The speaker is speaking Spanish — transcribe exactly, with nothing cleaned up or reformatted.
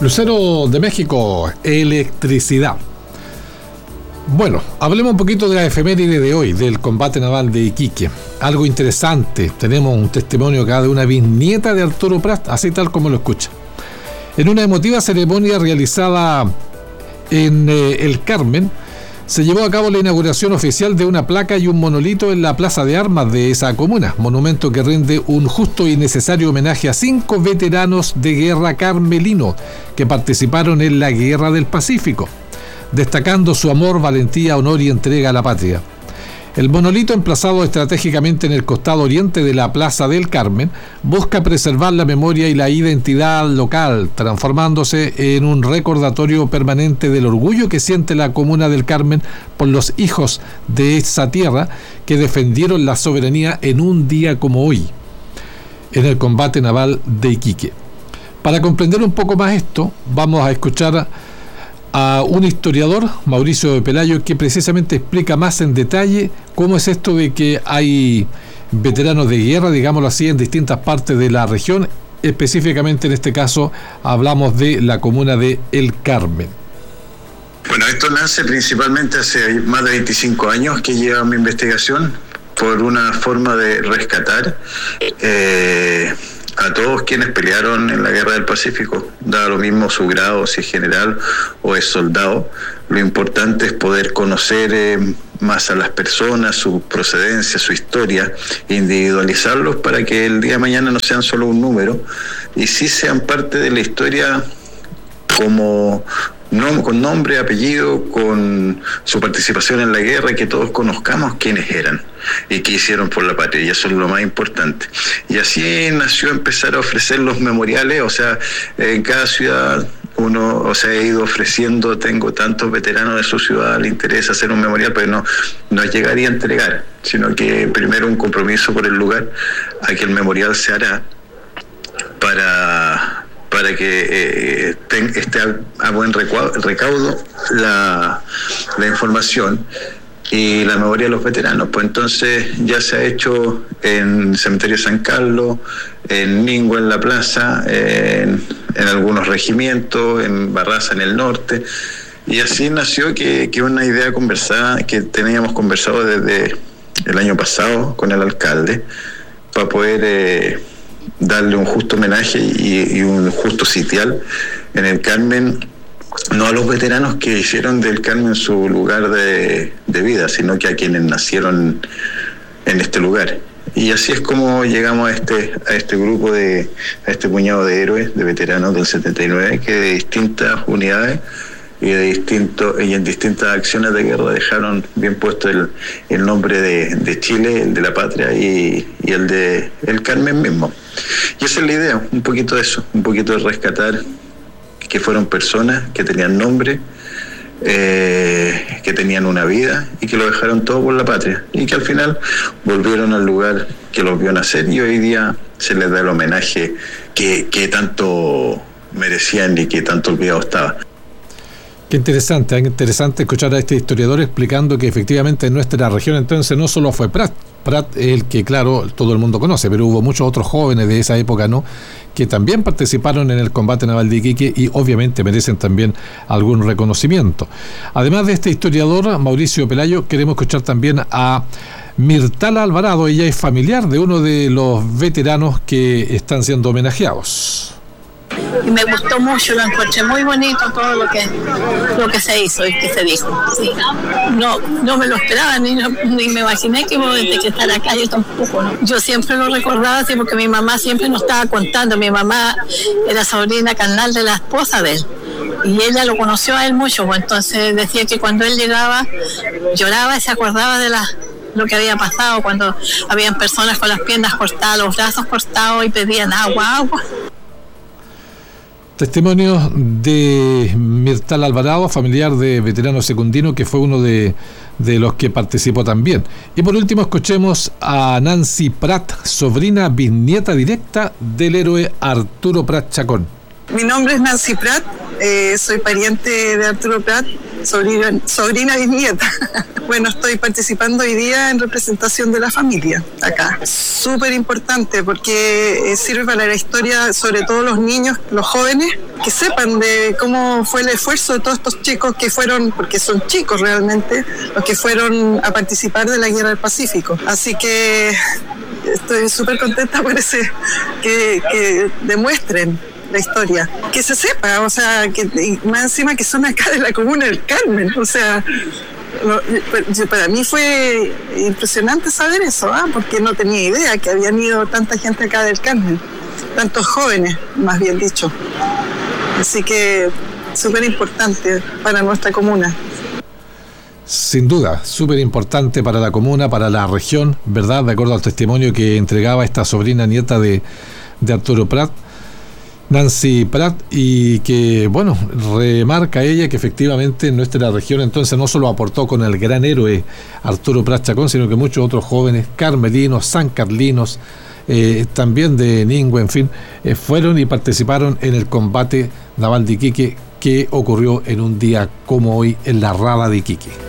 Lucero de México, electricidad. Bueno, hablemos un poquito de la efeméride de hoy, del combate naval de Iquique. Algo interesante, tenemos un testimonio acá de una bisnieta de Arturo Prat, así tal como lo escucha. En una emotiva ceremonia realizada en eh, El Carmen, se llevó a cabo la inauguración oficial de una placa y un monolito en la Plaza de Armas de esa comuna, monumento que rinde un justo y necesario homenaje a cinco veteranos de guerra carmelinos que participaron en la Guerra del Pacífico, destacando su amor, valentía, honor y entrega a la patria. El monolito, emplazado estratégicamente en el costado oriente de la Plaza del Carmen, busca preservar la memoria y la identidad local, transformándose en un recordatorio permanente del orgullo que siente la comuna del Carmen por los hijos de esa tierra que defendieron la soberanía en un día como hoy, en el combate naval de Iquique. Para comprender un poco más esto, vamos a escuchar a un historiador, Mauricio Pelayo, que precisamente explica más en detalle cómo es esto de que hay veteranos de guerra, digámoslo así, en distintas partes de la región. Específicamente en este caso hablamos de la comuna de El Carmen. Bueno, esto nace principalmente hace más de veinticinco años que lleva mi investigación por una forma de rescatar eh, a todos quienes pelearon en la Guerra del Pacífico. Da lo mismo su grado, si es general o es soldado. Lo importante es poder conocer eh, más a las personas, su procedencia, su historia, individualizarlos para que el día de mañana no sean solo un número y sí sean parte de la historia como no, con nombre, apellido, con su participación en la guerra, que todos conozcamos quiénes eran y qué hicieron por la patria, y eso es lo más importante. Y así nació empezar a ofrecer los memoriales, o sea, en cada ciudad uno, o sea, he ido ofreciendo, tengo tantos veteranos de su ciudad, le interesa hacer un memorial, pero no, no llegaría a entregar, sino que primero un compromiso por el lugar, a que el memorial se hará para... para que eh, ten, esté a, a buen recaudo, recaudo la, la información y la memoria de los veteranos. Pues entonces ya se ha hecho en Cementerio San Carlos, en Ningua en la plaza, en, en algunos regimientos, en Barraza en el norte, y así nació que, que una idea conversada, que teníamos conversado desde el año pasado con el alcalde, para poder... Eh, darle un justo homenaje y, y un justo sitial en el Carmen, no a los veteranos que hicieron del Carmen su lugar de, de vida, sino que a quienes nacieron en este lugar. Y así es como llegamos a este a este grupo de a este puñado de héroes, de veteranos del setenta y nueve, que de distintas unidades y de distintos y en distintas acciones de guerra dejaron bien puesto el, el nombre de, de Chile, el de la patria y, y el de el Carmen mismo. Y esa es la idea, un poquito de eso, un poquito de rescatar que fueron personas que tenían nombre, eh, que tenían una vida y que lo dejaron todo por la patria y que al final volvieron al lugar que los vio nacer, y hoy día se les da el homenaje que, que tanto merecían y que tanto olvidado estaba. Qué interesante, interesante escuchar a este historiador explicando que efectivamente en nuestra región entonces no solo fue Prat, Prat es el que claro todo el mundo conoce, pero hubo muchos otros jóvenes de esa época, ¿no?, que también participaron en el combate naval de Iquique y obviamente merecen también algún reconocimiento. Además de este historiador, Mauricio Pelayo, queremos escuchar también a Mirtala Alvarado. Ella es familiar de uno de los veteranos que están siendo homenajeados. Y me gustó mucho, lo encontré muy bonito todo lo que lo que se hizo y que se dijo. Sí. No, no me lo esperaba, ni, ni me imaginé que iba a tener que estar acá, yo tampoco, ¿no? Yo siempre lo recordaba así porque mi mamá siempre nos estaba contando. Mi mamá era sobrina carnal de la esposa de él y ella lo conoció a él mucho, pues entonces decía que cuando él llegaba lloraba y se acordaba de la lo que había pasado cuando habían personas con las piernas cortadas, los brazos cortados y pedían agua, agua. Testimonios de Mirtala Alvarado, familiar de veterano secundino, que fue uno de, de los que participó también. Y por último escuchemos a Nancy Prat, sobrina bisnieta directa del héroe Arturo Prat Chacón. Mi nombre es Nancy Prat, eh, soy pariente de Arturo Prat, sobrina, sobrina bisnieta. Bueno, estoy participando hoy día en representación de la familia acá. Súper importante porque sirve para la historia, sobre todo los niños, los jóvenes, que sepan de cómo fue el esfuerzo de todos estos chicos que fueron, porque son chicos realmente, los que fueron a participar de la Guerra del Pacífico. Así que estoy súper contenta por ese, que, que demuestren la historia, que se sepa, o sea, que más encima que son acá de la comuna del Carmen, o sea, lo, para mí fue impresionante saber eso, ¿eh? Porque no tenía idea que habían ido tanta gente acá del Carmen, tantos jóvenes, más bien dicho, así que súper importante para nuestra comuna. Sin duda, súper importante para la comuna, para la región, ¿verdad? De acuerdo al testimonio que entregaba esta sobrina nieta de, de Arturo Prat, Nancy Prat, y que, bueno, remarca ella que efectivamente nuestra región entonces no solo aportó con el gran héroe Arturo Prat Chacón, sino que muchos otros jóvenes carmelinos, sancarlinos, eh, también de Ningüe, en fin, eh, fueron y participaron en el combate naval de Iquique que ocurrió en un día como hoy en la Rada de Iquique.